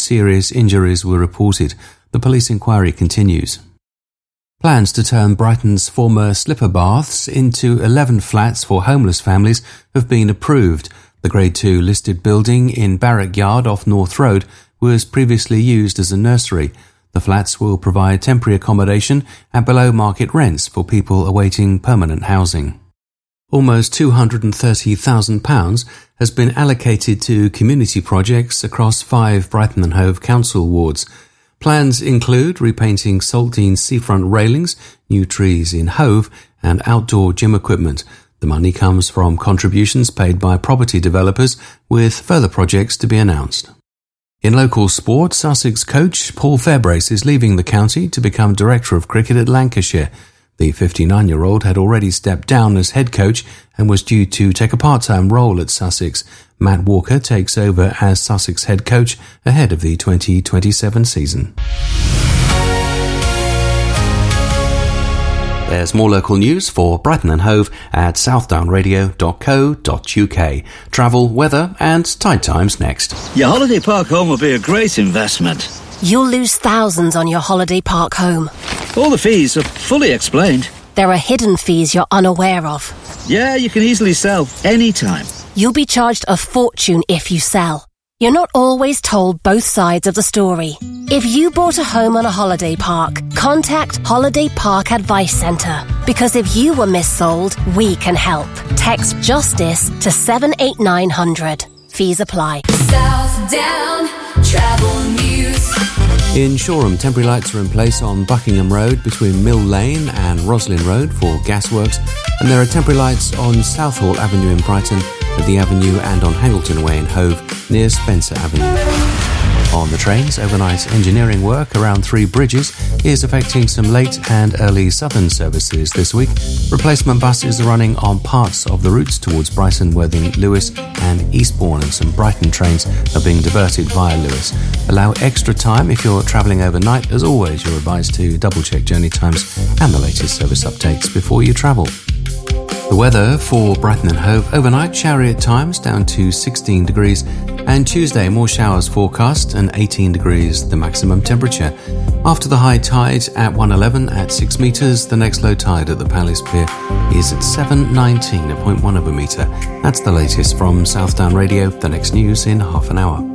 serious injuries were reported. The police inquiry continues. Plans to turn Brighton's former slipper baths into 11 flats for homeless families have been approved. The Grade 2 listed building in Barrack Yard off North Road was previously used as a nursery. The flats will provide temporary accommodation at below-market rents for people awaiting permanent housing. Almost £230,000 has been allocated to community projects across 5 Brighton and Hove council wards. Plans include repainting Saltine seafront railings, new trees in Hove, and outdoor gym equipment. The money comes from contributions paid by property developers, with further projects to be announced. In local sport, Sussex coach Paul Fairbrace is leaving the county to become Director of Cricket at Lancashire. The 59-year-old had already stepped down as head coach and was due to take a part-time role at Sussex. Matt Walker takes over as Sussex head coach ahead of the 2027 season. There's more local news for Brighton and Hove at southdownradio.co.uk. Travel, weather and tide times next. Your holiday park home will be a great investment. You'll lose thousands on your holiday park home. All the fees are fully explained. There are hidden fees you're unaware of. Yeah, you can easily sell anytime. You'll be charged a fortune if you sell. You're not always told both sides of the story. If you bought a home on a holiday park, contact Holiday Park Advice Centre. Because if you were missold, we can help. Text JUSTICE to 78900. Fees apply. South Down Travel News. In Shoreham, temporary lights are in place on Buckingham Road between Mill Lane and Roslin Road for gasworks, and there are temporary lights on Southall Avenue in Brighton, at the Avenue and on Hangleton Way in Hove near Spencer Avenue. On the trains, overnight engineering work around 3 bridges is affecting some late and early southern services this week. Replacement buses are running on parts of the routes towards Brighton, Worthing, Lewes and Eastbourne, and some Brighton trains are being diverted via Lewes. Allow extra time if you're travelling overnight. As always, you're advised to double-check journey times and the latest service updates before you travel. The weather for Brighton and Hove: overnight showery at times down to 16 degrees, and Tuesday more showers forecast and 18 degrees the maximum temperature. After the high tide at 1:11 at 6 metres, the next low tide at the Palace Pier is at 7:19 at 0.1 of a metre. That's the latest from Southdown Radio. The next news in half an hour.